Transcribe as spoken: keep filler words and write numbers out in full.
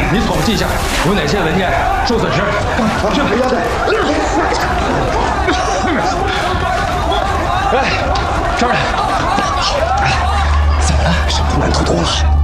你统计一下有哪些文件受损失？ 我去赔腰带。 哎，这儿， 怎么了？什么难透多了？